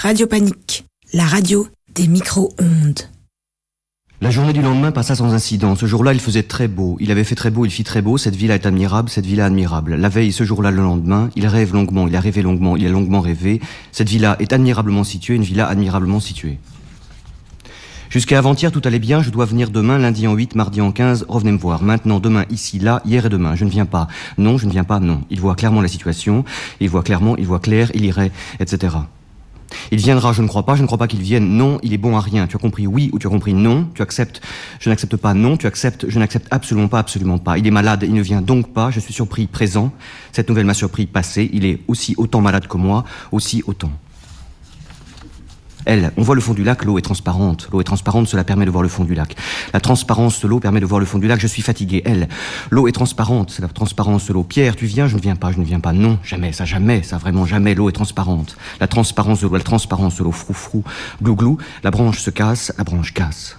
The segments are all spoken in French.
Radio Panique, la radio des micro-ondes. La journée du lendemain passa sans incident. Ce jour-là, il faisait très beau. Il avait fait très beau, il fit très beau. Cette villa est admirable, cette villa admirable. La veille, ce jour-là, le lendemain, il rêve longuement, il a rêvé longuement, il a longuement rêvé. Cette villa est admirablement située, une villa admirablement située. Jusqu'à avant-hier, tout allait bien. Je dois venir demain, lundi en 8, mardi en 15. Revenez me voir. Maintenant, demain, ici, là, hier et demain. Je ne viens pas. Non, je ne viens pas, non. Il voit clairement la situation. Il voit clairement, il voit clair, il irait, etc. Il viendra, je ne crois pas qu'il vienne, non, il est bon à rien. Tu as compris oui ou tu as compris non, tu acceptes, je n'accepte pas, non, tu acceptes, je n'accepte absolument pas. Il est malade, il ne vient donc pas, je suis surpris, présent. Cette nouvelle m'a surpris, passé, il est aussi autant malade que moi, aussi autant. Elle, on voit le fond du lac, l'eau est transparente. L'eau est transparente, cela permet de voir le fond du lac. La transparence de l'eau permet de voir le fond du lac, je suis fatigué. Elle, l'eau est transparente, c'est la transparence de l'eau. Pierre, tu viens, je ne viens pas. Non, jamais, vraiment jamais, l'eau est transparente. La transparence de l'eau, frou frou, glou glou, la branche se casse, la branche casse.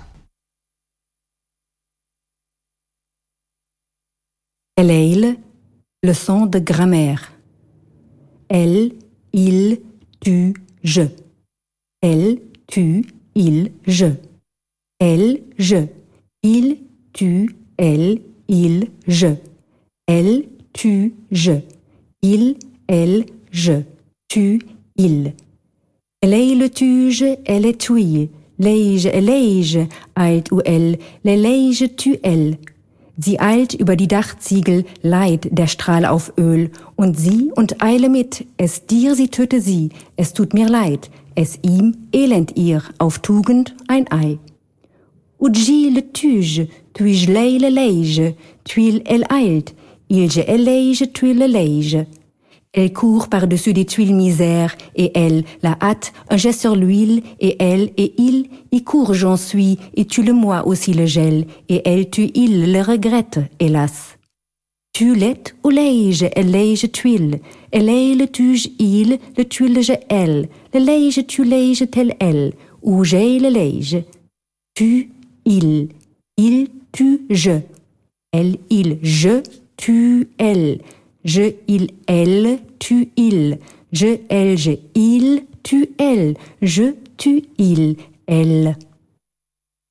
Leil, leçon de grammaire. Elle, il, tu, je. Elle, tu, il, je. Elle, je. Il, tu, elle, il, je. Elle, tu, je. Il, elle, je. Tu, il. Elle tuge, elle est tui. Leige, eilt u el. Leige tu el. Sie eilt über die Dachziegel, leiht der Strahl auf Öl. Und sie und eile mit, es dir sie töte sie, es tut mir leid, es ihm elend ihr, auf Tugend ein Ei. Uji le tuge, tuige leile leige, tuile elle eilt, ilge elle leige, tuile leige. Elle court par-dessus des tuiles misères, et elle, la hâte, un jet sur l'huile, et elle, et il, y court j'en suis, et tu le moi aussi le gel, et elle, tu il, le regrette, hélas. Tu l'es ou leige, elle leige tuile, elle le tuge il, le tuile je elle, le leige tu leige tel elle, ou j'ai le leige. Tu, il tu je, elle, il, je, tu, elle. Je, il, elle, tu, il. Je, elle, je, il, tu, elle. Je, tu, il, elle.